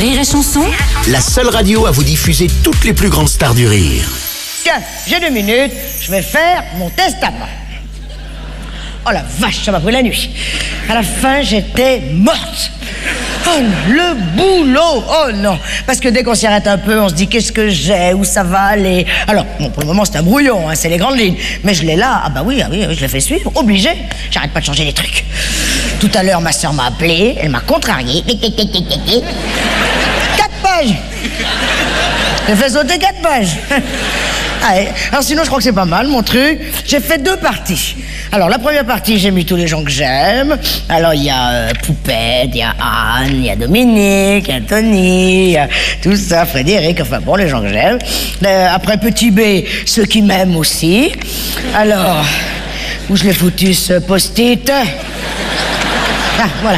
Rire et Chanson, La seule radio à vous diffuser toutes les plus grandes stars du rire. Tiens, j'ai 2 minutes, je vais faire mon testament. Oh la vache, ça m'a pris la nuit. À la fin, j'étais morte. Oh, le boulot. Oh non. Parce que dès qu'on s'y arrête un peu, on se dit qu'est-ce que j'ai, où ça va aller. Alors, bon, pour le moment, c'est un brouillon, hein, c'est les grandes lignes. Mais je l'ai là. Ah bah oui, je l'ai fait suivre, obligé. J'arrête pas de changer les trucs. Tout à l'heure, ma soeur m'a appelé, elle m'a contrarié. 4 pages. J'ai fait sauter 4 pages. Allez. Alors sinon, je crois que c'est pas mal, mon truc. J'ai fait 2 parties. Alors, la première partie, j'ai mis tous les gens que j'aime. Alors, il y a Poupette, il y a Anne, il y a Dominique, il y a Tony, y a tout ça, Frédéric, enfin bon, les gens que j'aime. Après Petit B, ceux qui m'aiment aussi. Alors, où je l'ai foutu, ce post-it? Ah, voilà.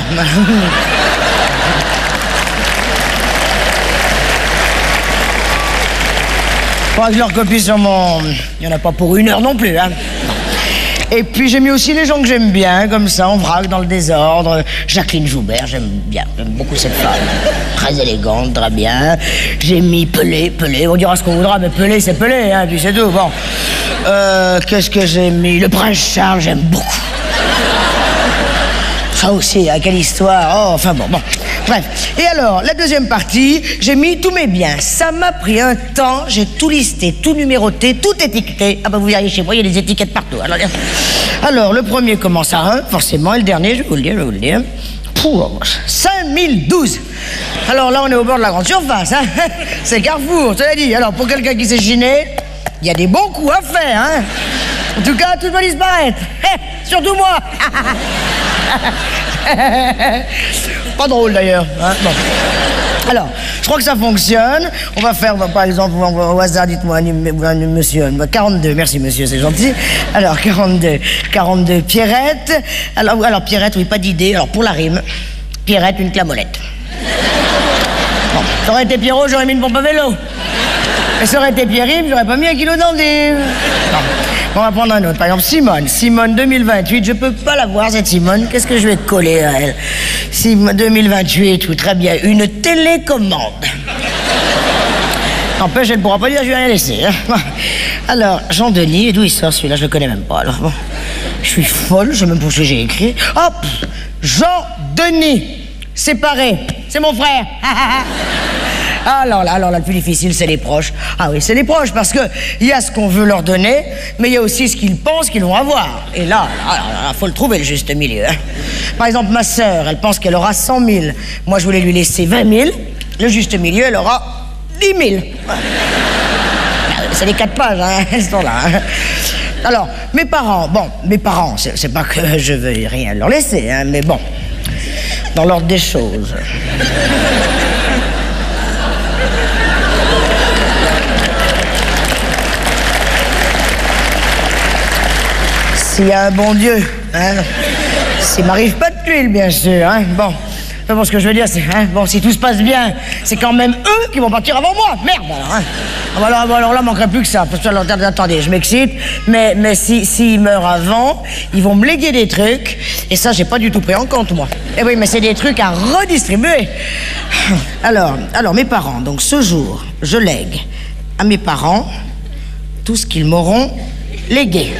Faudra que je le recopie sur mon... Il n'y en a pas pour 1 heure non plus, hein. Et puis j'ai mis aussi les gens que j'aime bien, comme ça, en vrac, dans le désordre. Jacqueline Joubert, j'aime beaucoup cette femme. Très élégante, très bien. J'ai mis Pelé, on dira ce qu'on voudra, mais Pelé, c'est Pelé, hein, puis c'est tout, bon. Qu'est-ce que j'ai mis? Le prince Charles, j'aime beaucoup. Ça aussi, hein, quelle histoire, oh, enfin bon. Bref, et alors, la deuxième partie, j'ai mis tous mes biens. Ça m'a pris un temps, j'ai tout listé, tout numéroté, tout étiqueté. Ah bah vous verriez chez moi, il y a des étiquettes partout. Alors le premier commence à 1, forcément, et le dernier, je vais vous le dire. Pouh, 5012. Alors là, on est au bord de la grande surface, hein. C'est Carrefour, cela dit. Alors, pour quelqu'un qui s'est chiné, il y a des bons coups à faire, hein. En tout cas, tout doit disparaître. Surtout moi. Pas drôle d'ailleurs, hein, bon. Alors, je crois que ça fonctionne. On va faire, par exemple, au hasard, dites-moi, monsieur, 42, merci monsieur, c'est gentil. Alors, 42, Pierrette. Alors Pierrette, oui, pas d'idée. Alors, pour la rime, Pierrette, une clamolette. Bon, ça aurait été Pierrot, j'aurais mis une pompe à vélo. Et ça aurait été Pierre-Yves, j'aurais pas mis 1 kilo d'endive. On va prendre un autre. Par exemple, Simone 2028, je peux pas la voir, cette Simone. Qu'est-ce que je vais coller à elle? Simone 2028, oui, très bien. Une télécommande. N'empêche, elle ne pourra pas dire, je vais rien laisser. Hein. Alors, Jean-Denis, et d'où il sort celui-là? Je le connais même pas. Alors, bon, je suis folle, je sais même pas ce que j'ai écrit. Hop, Jean-Denis, séparé, c'est mon frère. Alors là, le plus difficile, c'est les proches. Ah oui, c'est les proches, parce que il y a ce qu'on veut leur donner, mais il y a aussi ce qu'ils pensent qu'ils vont avoir. Et là, faut le trouver, le juste milieu. Hein. Par exemple, ma sœur, elle pense qu'elle aura 100 000. Moi, je voulais lui laisser 20 000. Le juste milieu, elle aura 10 000. C'est les 4 pages, hein, elles sont là. Hein. Alors, mes parents, c'est pas que je veux rien leur laisser, hein, mais bon, dans l'ordre des choses. S'il y a un bon Dieu, hein, s'il m'arrive pas de tuile, bien sûr, hein, bon. Ce que je veux dire, c'est, hein, bon, si tout se passe bien, c'est quand même eux qui vont partir avant moi. Merde, alors, hein. Alors là, manquerait plus que ça. Parce que, attendez, je m'excite, mais s'ils meurent avant, ils vont me léguer des trucs, et ça, j'ai pas du tout pris en compte, moi. Eh oui, mais c'est des trucs à redistribuer. Alors, mes parents, donc ce jour, je lègue à mes parents tout ce qu'ils m'auront légué.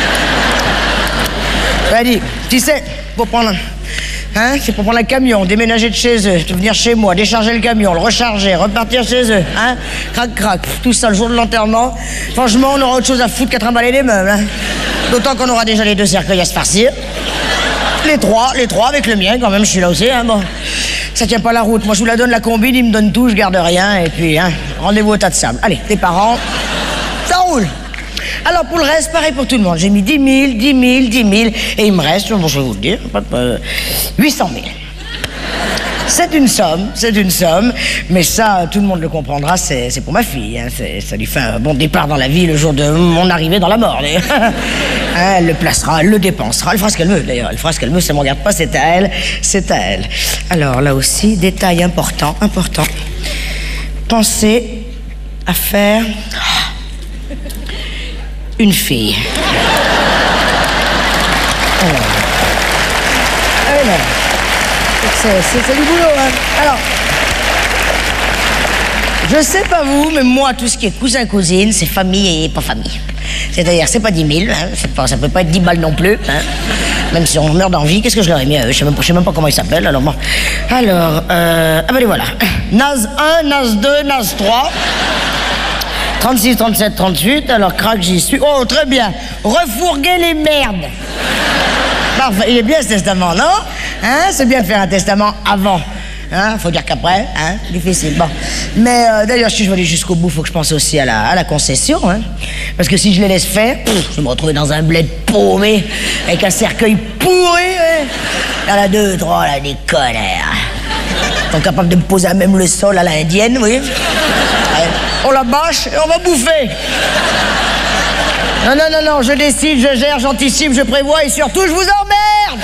Allez, tu sais, pour prendre... Hein, c'est pour prendre un camion, déménager de chez eux, venir chez moi, décharger le camion, le recharger, repartir chez eux, hein, crac, tout ça le jour de l'enterrement. Franchement, on aura autre chose à foutre qu'à trimballer des meubles, hein. D'autant qu'on aura déjà les 2 cercueils à se farcir. Les trois avec le mien, quand même, je suis là aussi, hein, bon. Ça tient pas la route, moi je vous la donne la combine, ils me donnent tout, je garde rien, et puis, hein, rendez-vous au tas de sable. Allez, tes parents, ça roule. Alors, pour le reste, pareil pour tout le monde. J'ai mis 10 000, et il me reste, bon, je vais vous le dire, 800 000. C'est une somme, mais ça, tout le monde le comprendra, c'est pour ma fille. Hein, ça lui fait un bon départ dans la vie le jour de mon arrivée dans la mort. Elle le placera, elle le dépensera, elle fera ce qu'elle veut, d'ailleurs. Elle fera ce qu'elle veut, ça ne me regarde pas, c'est à elle. Alors, là aussi, détail important. Pensez à faire... une fille. C'est du boulot, hein. Alors, Je sais pas vous, mais moi, tout ce qui est cousin-cousine, c'est famille et pas famille. C'est-à-dire, c'est pas 10 000, hein, ça peut pas être 10 balles non plus, hein. Même si on meurt d'envie, qu'est-ce que je leur ai mis à eux? Je sais même pas comment ils s'appellent, alors bon. Alors, ah ben les voilà. Naz 1, Naz 2, Naz 3. 36, 37, 38, alors crac, j'y suis. Oh, très bien. Refourguer les merdes. Parfait, il est bien ce testament, non? Hein? C'est bien de faire un testament avant. Hein? Faut dire qu'après, hein? Difficile, bon. Mais d'ailleurs, si je veux aller jusqu'au bout, faut que je pense aussi à la concession, hein? Parce que si je les laisse faire, je vais me retrouver dans un bled paumé, avec un cercueil pourri, hein? Il y en a 2, 3, là, des connards. Ils sont capables de me poser à même le sol à l'indienne, oui. Ouais. On la bâche et on va bouffer. Non, non, non, non, je décide, je gère, j'anticipe, je prévois et surtout, je vous emmerde!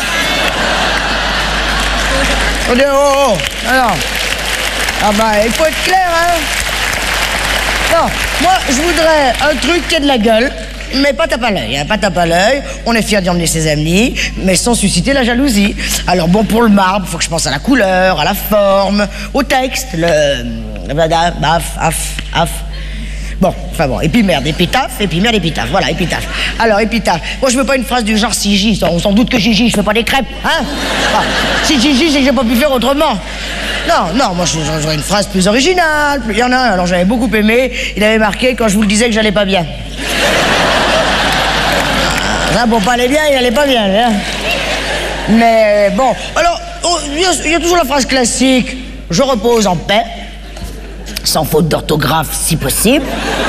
On dit, oh, oh, alors. Ah bah, il faut être clair, hein. Non, moi, je voudrais un truc qui ait de la gueule, mais pas tape à l'œil, hein, pas tape à l'œil. On est fiers d'y emmener ses amis, mais sans susciter la jalousie. Alors bon, pour le marbre, il faut que je pense à la couleur, à la forme, au texte, Bon, enfin bon, et puis merde, épitaphe, et puis merde, épitaphe, voilà, épitaphe. Alors, épitaphe, moi je veux pas une phrase du genre si J, on s'en doute que Gigi, je fais pas des crêpes, hein. Enfin, si Gigi, c'est que j'ai pas pu faire autrement. Non, non, moi j'aurais une phrase plus originale, il y en a un, alors j'avais beaucoup aimé, il avait marqué quand je vous le disais que j'allais pas bien. Ça, pour pas aller bien, il allait pas bien, hein. Mais bon, alors, il y a toujours la phrase classique, je repose en paix. Sans faute d'orthographe, si possible.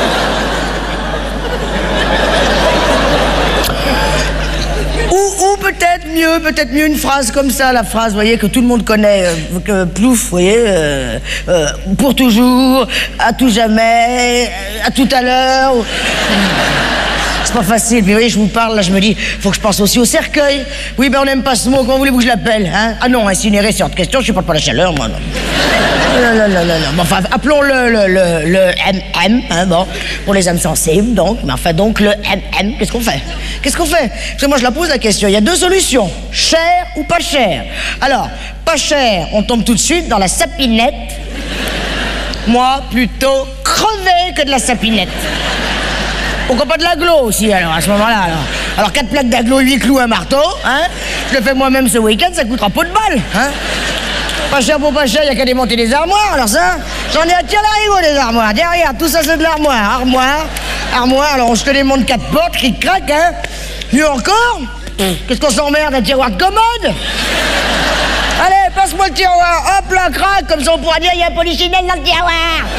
Ou peut-être mieux une phrase comme ça, la phrase, vous voyez, que tout le monde connaît, que plouf, vous voyez, pour toujours, à tout jamais, à tout à l'heure. C'est pas facile, puis vous voyez, je vous parle, là, je me dis, faut que je pense aussi au cercueil. Oui, ben on n'aime pas ce mot, comment voulez-vous que je l'appelle, hein? Ah non, incinérer, c'est hors de question, je supporte pas la chaleur, moi, non. Non. Enfin, appelons-le le MM, hein, bon, pour les âmes sensibles, donc. Mais enfin, donc, le MM, qu'est-ce qu'on fait? Qu'est-ce qu'on fait? Parce que moi, je la pose la question. Il y a 2 solutions. Cher ou pas cher? Alors, pas cher, on tombe tout de suite dans la sapinette. Moi, plutôt crevé que de la sapinette. Pourquoi pas de l'aglo aussi, alors, à ce moment-là, alors? Alors, 4 plaques d'aglo, 8 clous, un marteau, hein? Je le fais moi-même ce week-end, ça coûtera pas de balles, hein? Pas cher pour pas cher, il n'y a qu'à démonter les armoires, alors ça. J'en ai à tirer l'arigot, des armoires. Derrière, tout ça, c'est de l'armoire. Armoire, alors on se démonte 4 portes, cric-crac, hein. Mieux encore, qu'est-ce qu'on s'emmerde, un tiroir de commode? Allez, passe-moi le tiroir, hop là, crac, comme ça on pourra dire, il y a un polichinelle dans le tiroir.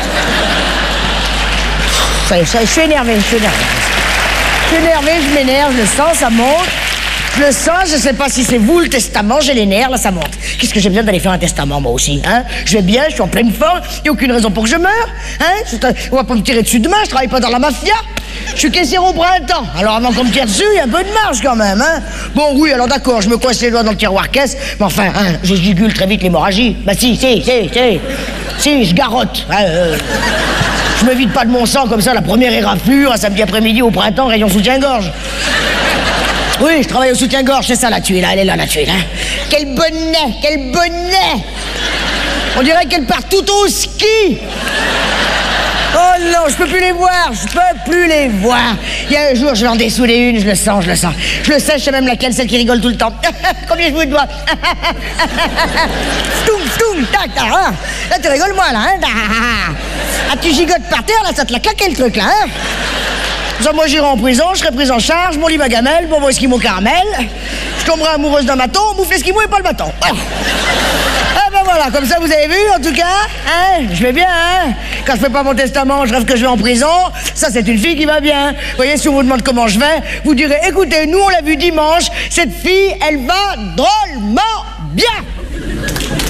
Ça, je suis énervé, je m'énerve, je le sens, ça monte. Je le sens, je sais pas si c'est vous le testament, j'ai les nerfs, là ça monte. Qu'est-ce que j'ai besoin d'aller faire un testament moi aussi, hein? Je vais bien, je suis en pleine forme, il n'y a aucune raison pour que je meure, hein? On va pas me tirer dessus demain, je travaille pas dans la mafia. Je suis caissière au printemps, alors avant qu'on me tire dessus, il y a un peu de marge quand même, hein? Bon oui, alors d'accord, je me coince les doigts dans le tiroir caisse, mais enfin, hein, je jugule très vite l'hémorragie. Bah si, je garrotte, hein, je me vide pas de mon sang comme ça, la première éraflure, un samedi après-midi au printemps, rayon soutien-gorge. Oui, je travaille au soutien-gorge, c'est ça la tuile, là, elle est là la tuile, hein. Quel bonnet! On dirait qu'elle part tout au ski. Oh non, je peux plus les voir. Il y a un jour, je vais en dessouler une, je le sens. Je le sais, je sais même laquelle, celle qui rigole tout le temps. Combien je vous dois? Stoum, tac, hein. Là, tu rigoles, moi, là, hein. Ah, tu gigotes par terre, là, ça te l'a claqué, le truc, là, hein. Ça, moi, j'irai en prison, je serai prise en charge, mon lit, ma gamelle, bon, mon esquimau caramel. Je tomberai amoureuse d'un bâton, on bouffe l'esquimau et pas le bâton. Oh. Ah ben voilà, comme ça, vous avez vu, en tout cas, hein, je vais bien, hein. Quand je fais pas mon testament, je rêve que je vais en prison. Ça, c'est une fille qui va bien. Vous voyez, si on vous demande comment je vais, vous direz, écoutez, nous, on l'a vu dimanche, cette fille, elle va drôlement bien.